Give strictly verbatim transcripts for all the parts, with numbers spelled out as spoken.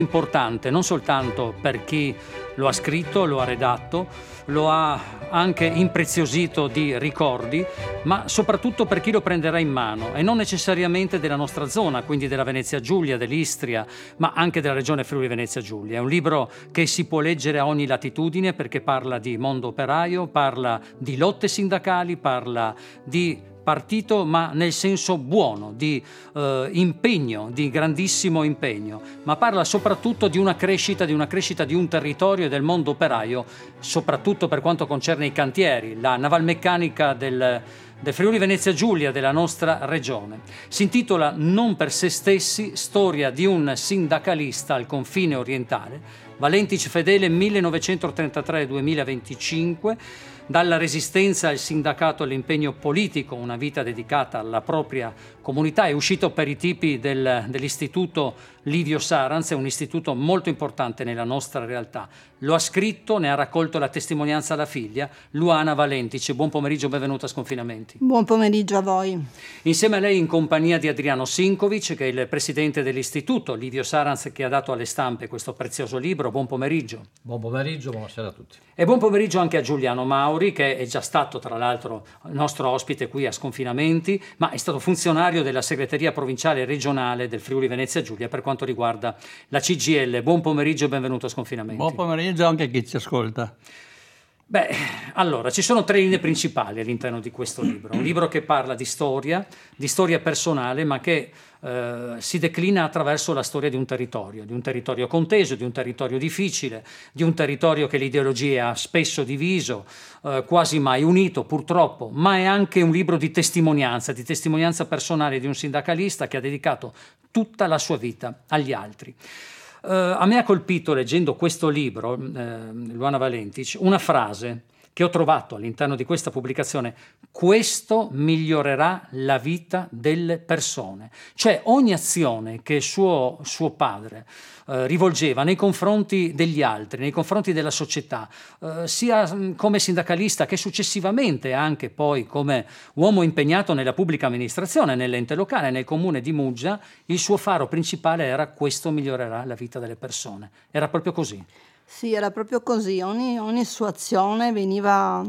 Importante non soltanto per chi lo ha scritto, lo ha redatto, lo ha anche impreziosito di ricordi, ma soprattutto per chi lo prenderà in mano, e non necessariamente della nostra zona, quindi della Venezia Giulia, dell'Istria, ma anche della regione Friuli Venezia Giulia. È un libro che si può leggere a ogni latitudine, perché parla di mondo operaio, parla di lotte sindacali, parla di partito, ma nel senso buono, di eh, impegno, di grandissimo impegno, ma parla soprattutto di una crescita, di una crescita di un territorio e del mondo operaio, soprattutto per quanto concerne i cantieri, la navalmeccanica del, del Friuli Venezia Giulia, della nostra regione. Si intitola Non per se stessi, storia di un sindacalista al confine orientale, Valentice Fedele millenovecentotrentatré duemilaventicinque, dalla resistenza al sindacato all'impegno politico, una vita dedicata alla propria comunità. È uscito per i tipi del, dell'istituto Livio Saranz, è un istituto molto importante nella nostra realtà. Lo ha scritto, ne ha raccolto la testimonianza alla figlia, Luana Valentice. Buon pomeriggio, benvenuta a Sconfinamenti. Buon pomeriggio a voi. Insieme a lei, in compagnia di Adriano Sinkovic, che è il presidente dell'istituto Livio Saranz, che ha dato alle stampe questo prezioso libro. Buon pomeriggio. Buon pomeriggio, buonasera a tutti. E buon pomeriggio anche a Giuliano Mauri, che è già stato tra l'altro nostro ospite qui a Sconfinamenti, ma è stato funzionario della segreteria provinciale e regionale del Friuli Venezia Giulia per quanto riguarda la C G I L. Buon pomeriggio e benvenuto a Sconfinamenti. Buon pomeriggio anche a chi ci ascolta. Beh, allora, ci sono tre linee principali all'interno di questo libro. Un libro che parla di storia, di storia personale, ma che eh, si declina attraverso la storia di un territorio, di un territorio conteso, di un territorio difficile, di un territorio che l'ideologia ha spesso diviso, eh, quasi mai unito, purtroppo, ma è anche un libro di testimonianza, di testimonianza personale di un sindacalista che ha dedicato tutta la sua vita agli altri. Uh, a me ha colpito, leggendo questo libro, uh, Luana Valentice, una frase che ho trovato all'interno di questa pubblicazione: questo migliorerà la vita delle persone. Cioè ogni azione che suo, suo padre uh, rivolgeva nei confronti degli altri, nei confronti della società, uh, sia come sindacalista che successivamente anche poi come uomo impegnato nella pubblica amministrazione, nell'ente locale, nel comune di Muggia, il suo faro principale era: questo migliorerà la vita delle persone. Era proprio così. Sì, era proprio così. Ogni, ogni sua azione veniva,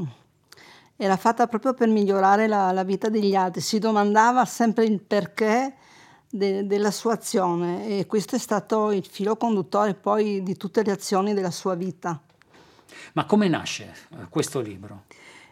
era fatta proprio per migliorare la, la vita degli altri. Si domandava sempre il perché de, della sua azione, e questo è stato il filo conduttore poi di tutte le azioni della sua vita. Ma come nasce questo libro?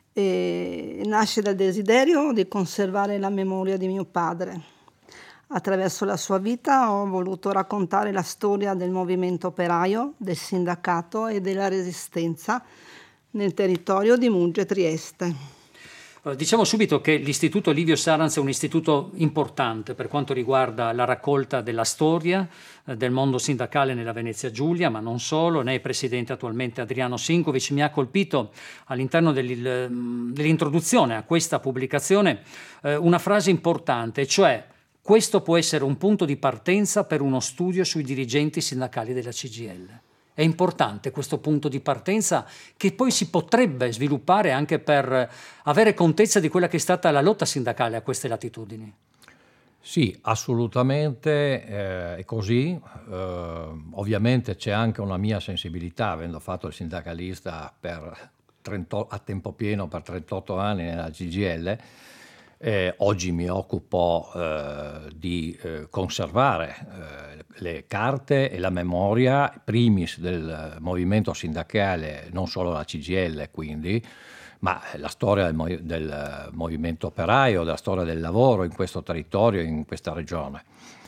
E nasce dal desiderio di conservare la memoria di mio padre. Attraverso la sua vita ho voluto raccontare la storia del movimento operaio, del sindacato e della resistenza nel territorio di Muggia e Trieste. Diciamo subito che l'istituto Livio Saranz è un istituto importante per quanto riguarda la raccolta della storia eh, del mondo sindacale nella Venezia Giulia, ma non solo. Ne è presidente attualmente Adriano Sinkovic. Mi ha colpito all'interno dell'introduzione a questa pubblicazione eh, una frase importante, cioè: questo può essere un punto di partenza per uno studio sui dirigenti sindacali della C G I L. È importante questo punto di partenza, che poi si potrebbe sviluppare anche per avere contezza di quella che è stata la lotta sindacale a queste latitudini. Sì, assolutamente eh, è così. Eh, ovviamente c'è anche una mia sensibilità, avendo fatto il sindacalista per trenta, a tempo pieno per trentotto anni nella C G I L. Eh, oggi mi occupo eh, di eh, conservare eh, le carte e la memoria primis del movimento sindacale, non solo la C G I L quindi, ma la storia del, mov- del movimento operaio, della storia del lavoro in questo territorio, in questa regione.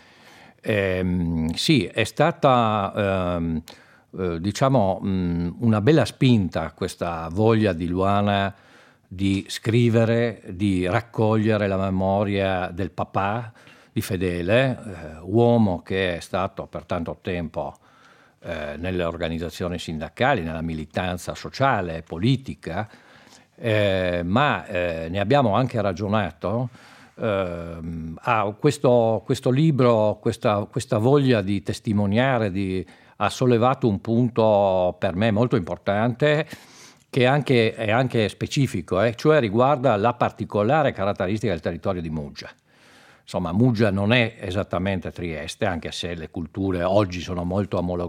Eh, sì, è stata ehm, eh, diciamo mh, una bella spinta questa voglia di Luana di scrivere, di raccogliere la memoria del papà di Fedele, eh, uomo che è stato per tanto tempo eh, nelle organizzazioni sindacali, nella militanza sociale e politica, eh, ma eh, ne abbiamo anche ragionato. Eh, a questo, questo libro, questa, questa voglia di testimoniare, di, ha sollevato un punto per me molto importante, che anche, è anche specifico, eh? Cioè riguarda la particolare caratteristica del territorio di Muggia. Insomma, Muggia non è esattamente Trieste, anche se le culture oggi sono molto omologate